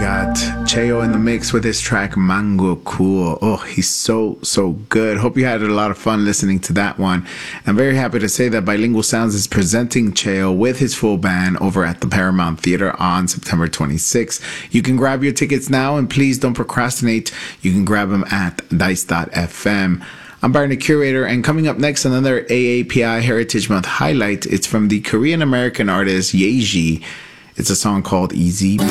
got Cheo in the mix with his track Mango Cool. Oh, he's so good. Hope you had a lot of fun listening to that one. I'm very happy to say that Bilingual Sounds is presenting Cheo with his full band over at the Paramount Theater on September 26th. You can grab your tickets now, and please don't procrastinate. You can grab them at dice.fm. I'm Byron, the curator, and coming up next, another AAPI Heritage Month highlight. It's from the Korean-American artist Yeji. It's a song called Easy Breezy.